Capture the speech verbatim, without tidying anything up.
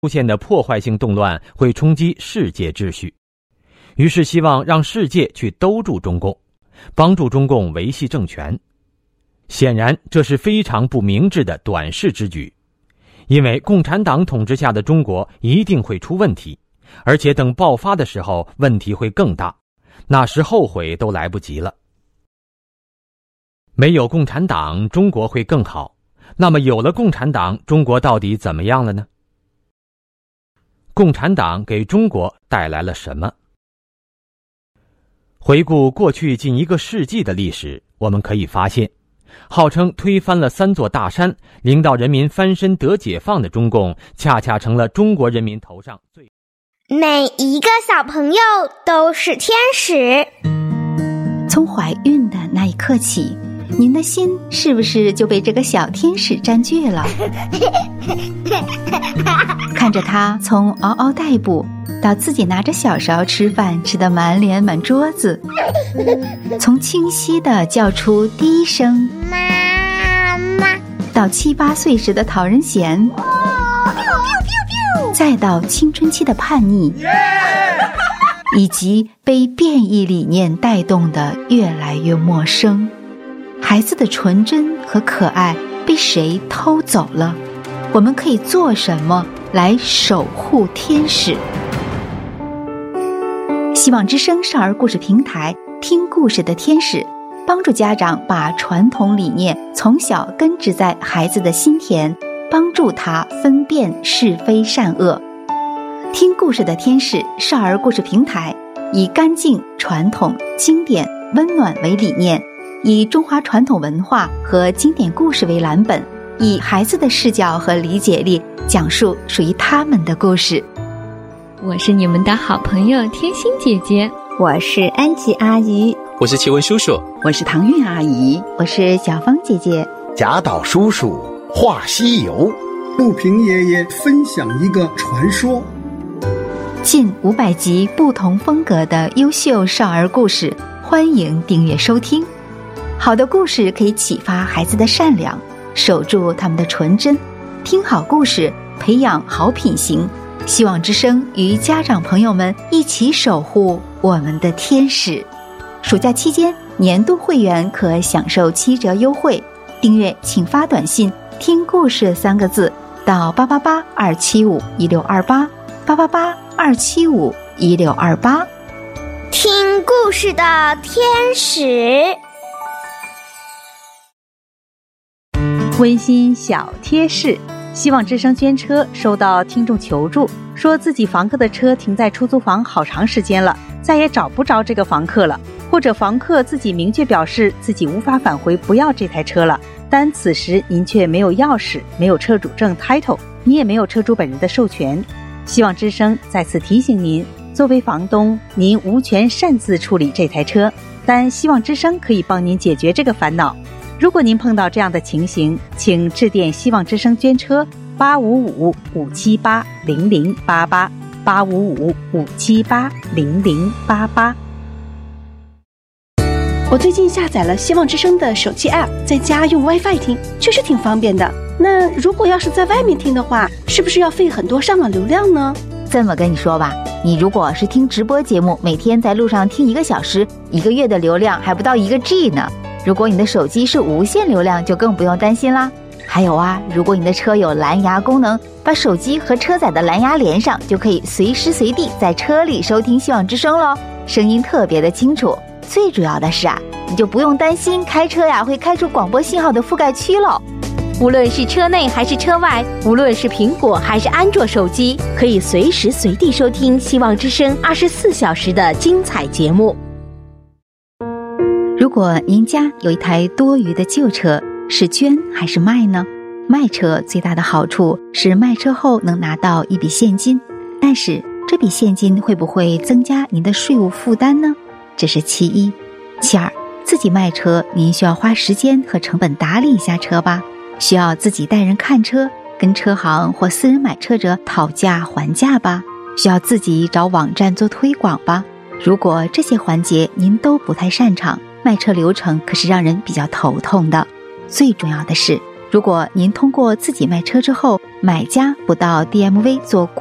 出现的破坏性动乱会冲击世界秩序，于是希望让世界去兜住中共，帮助中共维系政权。显然这是非常不明智的短视之举，因为共产党统治下的中国一定会出问题，而且等爆发的时候问题会更大，那时后悔都来不及了。没有共产党，中国会更好，那么有了共产党，中国到底怎么样了呢？共产党给中国带来了什么？回顾过去近一个世纪的历史，我们可以发现，号称推翻了三座大山，领导人民翻身得解放的中共，恰恰成了中国人民头上最…… 每一个小朋友都是天使。 从怀孕的那一刻起，您的心是不是就被这个小天使占据了？看着他从嗷嗷待哺到自己拿着小勺吃饭，吃得满脸满桌子，从清晰地叫出第一声妈妈，到七八岁时的讨人嫌，再到青春期的叛逆，以及被变异理念带动的越来越陌生。孩子的纯真和可爱被谁偷走了？我们可以做什么来守护天使？希望之声少儿故事平台，听故事的天使，帮助家长把传统理念从小根植在孩子的心田，帮助他分辨是非善恶。听故事的天使少儿故事平台，以干净、传统、经典、温暖为理念，以中华传统文化和经典故事为蓝本，以孩子的视角和理解力讲述属于他们的故事。 我是你们的好朋友天心姐姐， 我是安吉阿姨， 我是奇文叔叔， 我是唐韵阿姨， 我是小芳姐姐。 贾岛叔叔话西游， 陆平爷爷分享一个传说。 近五百集不同风格的优秀少儿故事，欢迎订阅收听。好的故事可以启发孩子的善良，守住他们的纯真，听好故事，培养好品行。希望之声与家长朋友们一起守护我们的天使。暑假期间，年度会员可享受七折优惠。订阅请发短信听故事三个字到八八八二七五一六二八八八八二七五一六二八。 听故事的天使。 温馨小贴士，希望之声捐车收到听众求助，说自己房客的车停在出租房好长时间了，再也找不着这个房客了，或者房客自己明确表示自己无法返回不要这台车了，但此时您却没有钥匙，没有车主证 title， 你也没有车主本人的授权。希望之声再次提醒您，作为房东，您无权擅自处理这台车，但希望之声可以帮您解决这个烦恼。如果您碰到这样的情形，请致电希望之声捐车八五五五七八零零八八八五五五七八零零八八。 我最近下载了希望之声的手机 app， 在家用 WiFi 听，确实挺方便的。那如果要是在外面听的话，是不是要费很多上网流量呢？ 这么跟你说吧，你如果是听直播节目，每天在路上听一个小时，一个月的流量还不到一个 G 呢。如果你的手机是无线流量，就更不用担心啦。还有啊，如果你的车有蓝牙功能，把手机和车载的蓝牙连上，就可以随时随地在车里收听希望之声咯，声音特别的清楚。最主要的是啊，你就不用担心开车呀会开出广播信号的覆盖区咯。 无论是车内还是车外，无论是苹果还是安卓手机，可以随时随地收听希望之声二十四小时的精彩节目。 如果您家有一台多余的旧车，是捐还是卖呢？卖车最大的好处是卖车后能拿到一笔现金，但是这笔现金会不会增加您的税务负担呢？这是其一。其二，自己卖车您需要花时间和成本打理一下车吧，需要自己带人看车，跟车行或私人买车者讨价还价吧，需要自己找网站做推广吧。如果这些环节您都不太擅长，卖车流程可是让人比较头痛的。最重要的是， 如果您通过自己卖车之后，买家不到 D M V 做